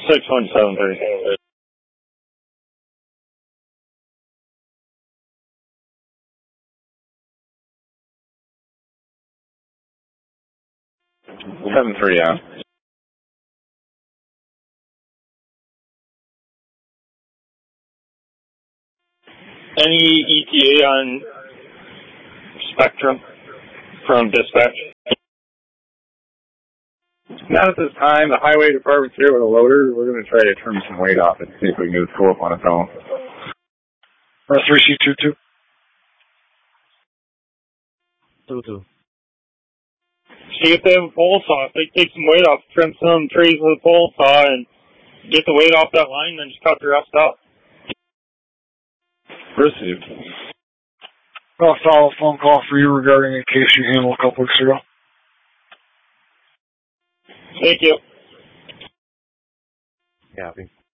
6173. Seven three, yeah. Any ETA on Spectrum from dispatch? Not at this time. The highway department's here with a loader. We're going to try to trim some weight off it, see if we can get it to go up on its own. 3C22. 22. See if they have a pole saw. If they take some weight off, trim some trees with a pole saw, and get the weight off that line, then just cut the rest out. Received. I'll follow a phone call for you regarding a case you handled a couple weeks ago. Thank you. Copy.